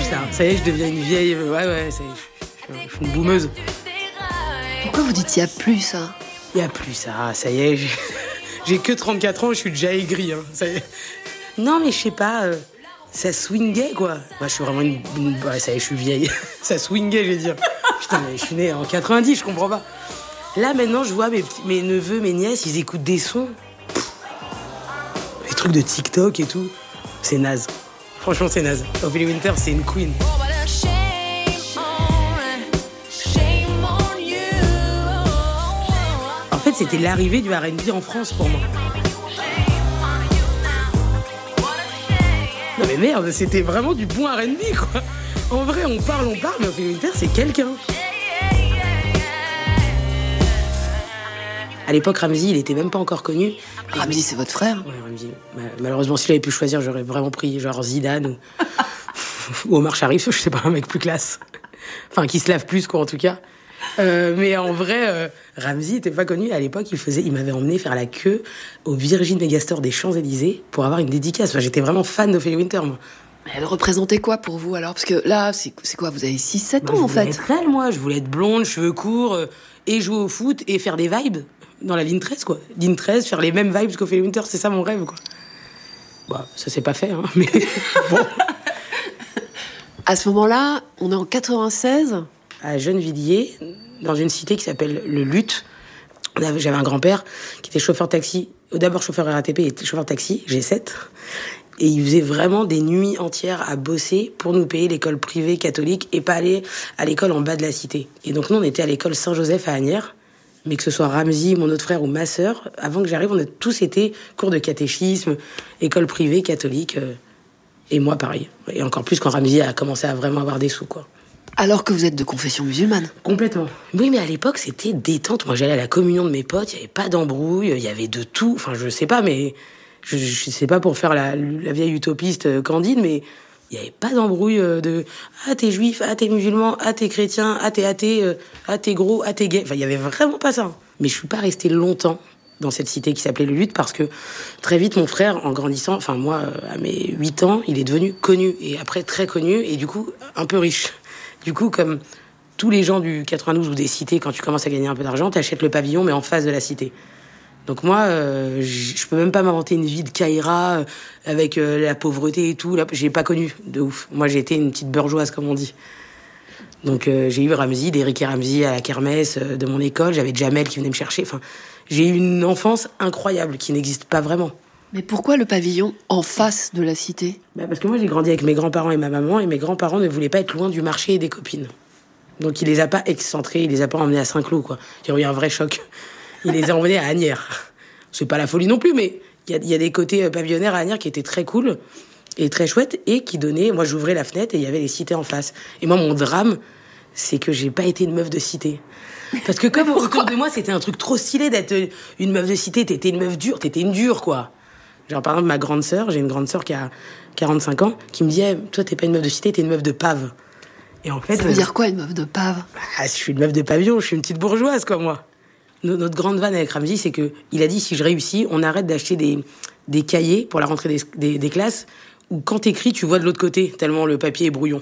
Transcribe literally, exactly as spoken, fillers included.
Putain, ça y est, je deviens une vieille... Ouais, ouais, c'est... je suis une boumeuse. Pourquoi vous dites il y a plus ça? Il y a plus ça, ça y est, j'ai, j'ai que trente-quatre ans, je suis déjà aigri, hein, ça y est. Non, mais je sais pas, euh, ça swingait, quoi. Moi, je suis vraiment une... une... Ouais, ça y est, je suis vieille. Ça swingait, je vais dire. Putain, mais je suis née en quatre-vingt-dix, je comprends pas. Là, maintenant, je vois mes, petits, mes neveux, mes nièces, ils écoutent des sons. Pff, les trucs de TikTok et tout. C'est naze. Franchement, c'est naze. Ophélie Winter, c'est une queen. En fait, c'était l'arrivée du R and B en France pour moi. Non mais merde, c'était vraiment du bon R and B, quoi. En vrai, on parle, on parle, mais Ophélie Winter, c'est quelqu'un. À l'époque, Ramzy, il était même pas encore connu. Ramzy, c'est votre frère? Ouais, Ramzy. Malheureusement, s'il avait pu choisir, j'aurais vraiment pris genre Zidane ou, ou Omar Sharif, je sais pas, un mec plus classe. Enfin, qui se lave plus, quoi, en tout cas. Euh, mais en vrai, euh, Ramzy était pas connu. À l'époque, il faisait, il m'avait emmené faire la queue au Virgin Megastore des Champs-Élysées pour avoir une dédicace. Enfin, j'étais vraiment fan d'Ophélie Winter, moi. Elle représentait quoi pour vous, alors? Parce que là, c'est, c'est quoi? Vous avez six sept ans, moi, en fait. Je voulais être elle, moi. Je voulais être blonde, cheveux courts, euh, et jouer au foot, et faire des vibes dans la ligne treize, quoi. Ligne treize, faire les mêmes vibes qu'Ophélie Winter, c'est ça mon rêve, quoi. Bon, ça s'est pas fait, hein, mais bon. À ce moment-là, on est en quatre-vingt-seize. À Gennevilliers, dans une cité qui s'appelle le Luth. J'avais un grand-père qui était chauffeur taxi, d'abord chauffeur R A T P et chauffeur taxi, G sept. Et il faisait vraiment des nuits entières à bosser pour nous payer l'école privée catholique et pas aller à l'école en bas de la cité. Et donc nous, on était à l'école Saint-Joseph à Asnières. Mais que ce soit Ramzy, mon autre frère ou ma sœur, avant que j'arrive, on a tous été cours de catéchisme, école privée catholique. Euh, et moi, pareil. Et encore plus quand Ramzy a commencé à vraiment avoir des sous, quoi. Alors que vous êtes de confession musulmane. Complètement. Oui, mais à l'époque, c'était détente. Moi, j'allais à la communion de mes potes, il n'y avait pas d'embrouille, il y avait de tout. Enfin, je sais pas, mais... Je, je sais pas pour faire la, la vieille utopiste candide, mais il n'y avait pas d'embrouille de « Ah, t'es juif, ah, t'es musulman, ah, t'es chrétien, ah, t'es athée, ah, t'es gros, ah, t'es gay ». Enfin, il y avait vraiment pas ça. Mais je suis pas restée longtemps dans cette cité qui s'appelait le Luth parce que très vite, mon frère, en grandissant, enfin, moi, à mes huit ans, il est devenu connu. Et après, très connu, et du coup, un peu riche. Du coup, comme tous les gens du quatre-vingt-douze ou des cités, quand tu commences à gagner un peu d'argent, t'achètes le pavillon, mais en face de la cité. Donc moi, euh, je peux même pas m'inventer une vie de Caïra euh, avec euh, la pauvreté et tout. Là, j'ai pas connu de ouf. Moi, j'ai été une petite bourgeoise, comme on dit. Donc euh, j'ai eu Ramzy, d'Eric et Ramzy à la kermesse euh, de mon école. J'avais Jamel qui venait me chercher. Enfin, j'ai eu une enfance incroyable qui n'existe pas vraiment. Mais pourquoi le pavillon en face de la cité? Bah parce que moi, j'ai grandi avec mes grands-parents et ma maman, et mes grands-parents ne voulaient pas être loin du marché et des copines. Donc il les a pas excentrés, il les a pas emmenés à Saint-Cloud, quoi. Il y a eu un vrai choc. Il les a emmenés à Asnières. C'est pas la folie non plus, mais il y, y a des côtés pavillonnaires à Asnières qui étaient très cool et très chouettes et qui donnaient... Moi, j'ouvrais la fenêtre et il y avait les cités en face. Et moi, mon drame, c'est que j'ai pas été une meuf de cité. Parce que comme autour de moi, c'était un truc trop stylé d'être une meuf de cité. T'étais une meuf dure, t'étais une dure, quoi. Genre, par exemple, ma grande sœur, j'ai une grande sœur qui a quarante-cinq ans, qui me dit hey, « Toi, t'es pas une meuf de cité, t'es une meuf de pave. » Et en fait... Ça veut dire quoi, une meuf de pave? Bah, je suis une meuf de pavillon, je suis une petite bourgeoise, comme moi. Notre grande vanne avec Ramzy, c'est que il a dit si je réussis, on arrête d'acheter des, des cahiers pour la rentrée des, des, des classes où quand t'écris, tu vois de l'autre côté, tellement le papier est brouillon.